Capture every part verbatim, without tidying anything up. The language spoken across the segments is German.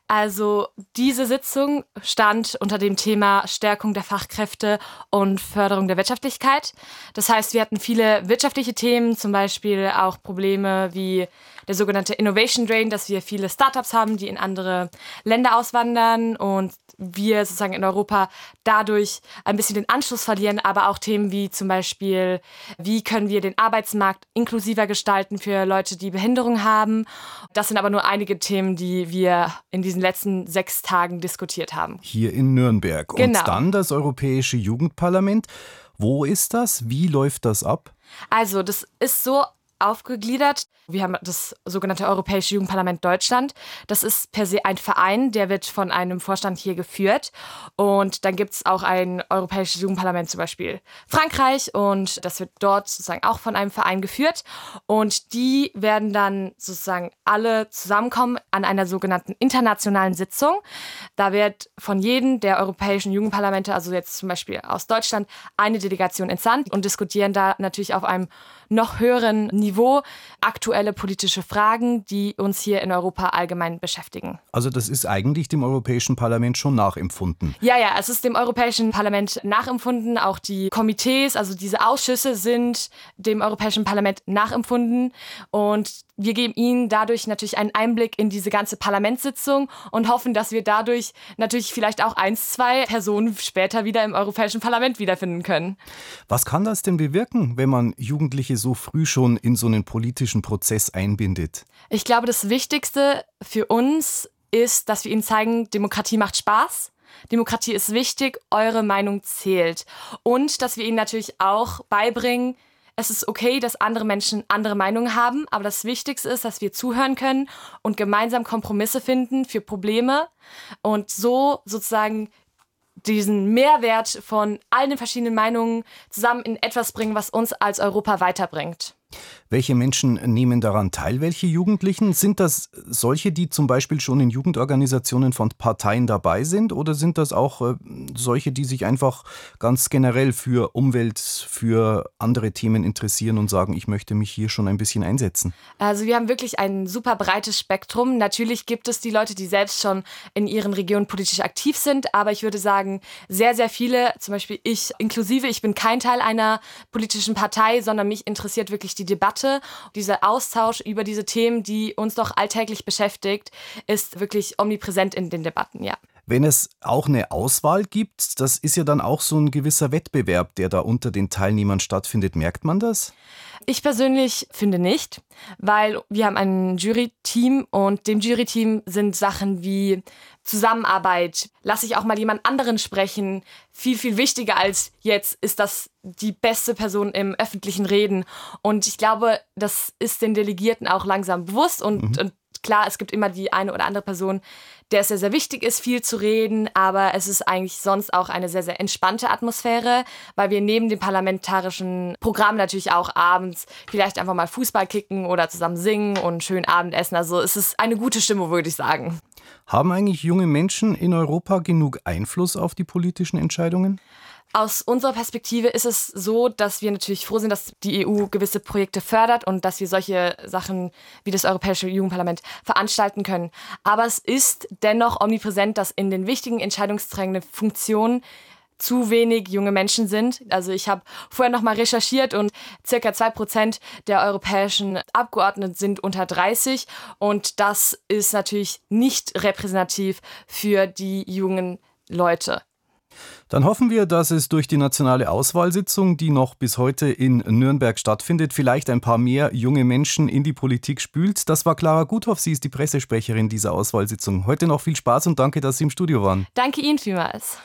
Also diese Sitzung stand unter dem Thema Stärkung der Fachkräfte und Förderung der Wirtschaftlichkeit. Das heißt, wir hatten viele wirtschaftliche Themen, zum Beispiel auch Probleme wie der sogenannte Innovation Drain, dass wir viele Startups haben, die in andere Länder auswandern und wir sozusagen in Europa dadurch ein bisschen den Anschluss verlieren, aber auch Themen wie zum Beispiel, wie können wir den Arbeitsmarkt inklusiver gestalten für Leute, die Behinderung haben. Das sind aber nur einige Themen, die wir in diesen letzten sechs Tagen diskutiert haben. Hier in Nürnberg. Genau. Und dann das Europäische Jugendparlament. Wo ist das? Wie läuft das ab? Also das ist so aufgegliedert. Wir haben das sogenannte Europäische Jugendparlament Deutschland. Das ist per se ein Verein, der wird von einem Vorstand hier geführt. Und dann gibt es auch ein Europäisches Jugendparlament, zum Beispiel Frankreich. Und das wird dort sozusagen auch von einem Verein geführt. Und die werden dann sozusagen alle zusammenkommen an einer sogenannten internationalen Sitzung. Da wird von jedem der europäischen Jugendparlamente, also jetzt zum Beispiel aus Deutschland, eine Delegation entsandt und diskutieren da natürlich auf einem noch höheren Niveau aktuelle politische Fragen, die uns hier in Europa allgemein beschäftigen. Also das ist eigentlich dem Europäischen Parlament schon nachempfunden? Ja, ja, es ist dem Europäischen Parlament nachempfunden. Auch die Komitees, also diese Ausschüsse sind dem Europäischen Parlament nachempfunden. Und wir geben Ihnen dadurch natürlich einen Einblick in diese ganze Parlamentssitzung und hoffen, dass wir dadurch natürlich vielleicht auch eins, zwei Personen später wieder im Europäischen Parlament wiederfinden können. Was kann das denn bewirken, wenn man Jugendliche so früh schon in so einen politischen Prozess einbindet? Ich glaube, das Wichtigste für uns ist, dass wir ihnen zeigen, Demokratie macht Spaß. Demokratie ist wichtig, eure Meinung zählt. Und dass wir ihnen natürlich auch beibringen, es ist okay, dass andere Menschen andere Meinungen haben, aber das Wichtigste ist, dass wir zuhören können und gemeinsam Kompromisse finden für Probleme und so sozusagen diesen Mehrwert von all den verschiedenen Meinungen zusammen in etwas bringen, was uns als Europa weiterbringt. Welche Menschen nehmen daran teil? Welche Jugendlichen? Sind das solche, die zum Beispiel schon in Jugendorganisationen von Parteien dabei sind? Oder sind das auch äh, solche, die sich einfach ganz generell für Umwelt, für andere Themen interessieren und sagen, ich möchte mich hier schon ein bisschen einsetzen? Also wir haben wirklich ein super breites Spektrum. Natürlich gibt es die Leute, die selbst schon in ihren Regionen politisch aktiv sind. Aber ich würde sagen, sehr, sehr viele, zum Beispiel ich inklusive, ich bin kein Teil einer politischen Partei, sondern mich interessiert wirklich die Debatte, dieser Austausch über diese Themen, die uns doch alltäglich beschäftigt, ist wirklich omnipräsent in den Debatten, ja. Wenn es auch eine Auswahl gibt, das ist ja dann auch so ein gewisser Wettbewerb, der da unter den Teilnehmern stattfindet. Merkt man das? Ich persönlich finde nicht, weil wir haben ein Jury-Team und dem Jury-Team sind Sachen wie Zusammenarbeit, lasse ich auch mal jemand anderen sprechen, viel, viel wichtiger als jetzt ist das die beste Person im öffentlichen Reden. Und ich glaube, das ist den Delegierten auch langsam bewusst und, mhm. und klar, es gibt immer die eine oder andere Person, der es sehr, sehr wichtig ist, viel zu reden, aber es ist eigentlich sonst auch eine sehr, sehr entspannte Atmosphäre, weil wir neben dem parlamentarischen Programm natürlich auch abends vielleicht einfach mal Fußball kicken oder zusammen singen und schön Abendessen. Also es ist eine gute Stimmung, würde ich sagen. Haben eigentlich junge Menschen in Europa genug Einfluss auf die politischen Entscheidungen? Aus unserer Perspektive ist es so, dass wir natürlich froh sind, dass die E U gewisse Projekte fördert und dass wir solche Sachen wie das Europäische Jugendparlament veranstalten können. Aber es ist dennoch omnipräsent, dass in den wichtigen entscheidungsträgenden Funktionen zu wenig junge Menschen sind. Also ich habe vorher noch mal recherchiert und circa zwei Prozent der europäischen Abgeordneten sind unter dreißig und das ist natürlich nicht repräsentativ für die jungen Leute. Dann hoffen wir, dass es durch die nationale Auswahlsitzung, die noch bis heute in Nürnberg stattfindet, vielleicht ein paar mehr junge Menschen in die Politik spült. Das war Clara Guthoff, sie ist die Pressesprecherin dieser Auswahlsitzung. Heute noch viel Spaß und danke, dass Sie im Studio waren. Danke Ihnen vielmals.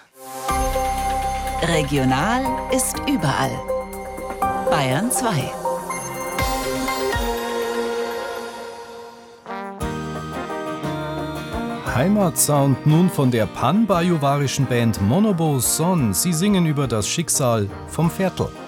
Regional ist überall. Bayern zwei. Heimatsound nun von der pan-bajuwarischen Band Monobo Son. Sie singen über das Schicksal vom Viertel.